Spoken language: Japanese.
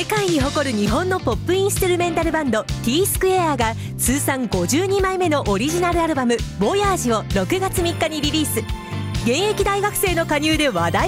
世界に誇る日本のポップインストゥルメンタルバンド T スクエアが通算52枚目のオリジナルアルバム「Voyage」を6月3日にリリース。現役大学生の加入で話題